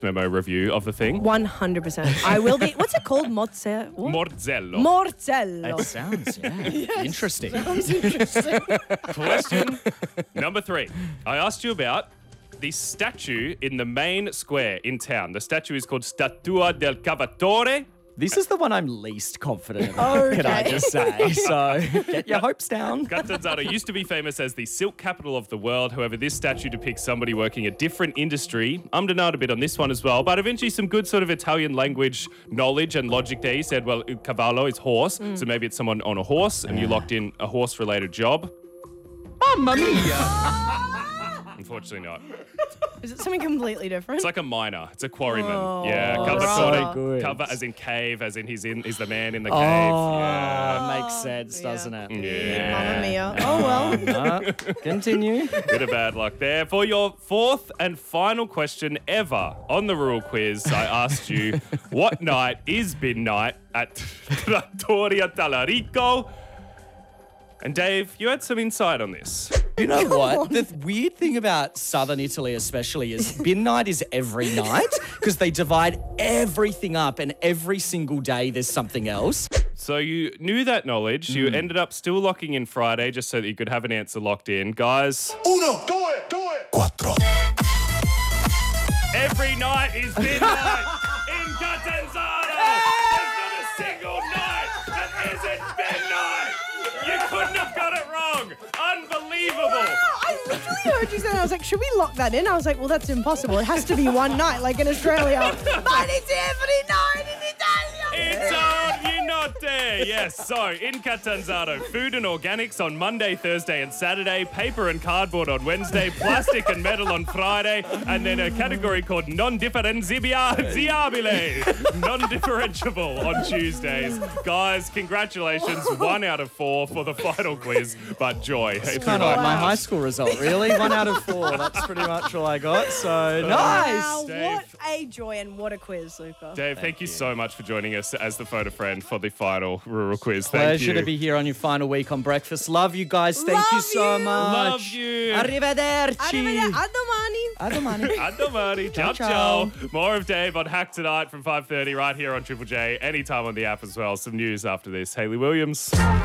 memo review of the thing. 100%. I will be. What's it called? Morzello. Morzello. It sounds, interesting. Sounds interesting. Question number 3. I asked you about the statue in the main square in town. The statue is called Statua del Cavatore. This is the one I'm least confident about, can I just say? So get your hopes down. Catanzaro used to be famous as the silk capital of the world. However, this statue depicts somebody working a different industry. I'm denied a bit on this one as well, but eventually some good sort of Italian language knowledge and logic there. He said, well, cavallo is horse, so maybe it's someone on a horse and you locked in a horse-related job. Mamma mia! Unfortunately not. Is it something completely different? It's like a miner. It's a quarryman. Oh, yeah, so good. Cover as in cave, as in he's the man in the Oh, cave. Yeah. makes sense, doesn't it? Yeah. Mamma mia. Oh, well. Continue. Bit of bad luck there. For your 4th and final question ever on the rural quiz, I asked you, what night is midnight at Trattoria Talarico? And Dave, you had some insight on this. You know what? The weird thing about southern Italy especially is bin night is every night because they divide everything up and every single day there's something else. So you knew that knowledge. You ended up still locking in Friday just so that you could have an answer locked in. Guys. Uno, due, cuatro. Every night is midnight in Catanzaro. There's not a single night that isn't midnight. You couldn't have got it wrong. Unbelievable. Wow, I literally heard you say that. I was like, should we lock that in? I was like, well, that's impossible. It has to be one night, like in Australia. But it's every night in Italia. It's ogni notte. Yes, so in Catanzaro, food and organics on Monday, Thursday and Saturday, paper and cardboard on Wednesday, plastic and metal on Friday, and then a category called non-differenziabile, non-differentiable on Tuesdays. Guys, congratulations. 1 out of 4 for the final quiz, but joy. It's kind of like my high school result, really. 1 out of 4. That's pretty much all I got. So nice. Wow, Dave. what a joy and what a quiz, Luca. Dave, thank you so much for joining us as the photo friend for the final rural quiz. Thank you. Pleasure to be here on your final week on breakfast. Love you guys. Thank you so much. Love you. Arrivederci. A domani. A domani. A domani. Ciao, ciao. More of Dave on Hack tonight from 5:30 right here on Triple J. Anytime on the app as well. Some news after this. Hayley Williams.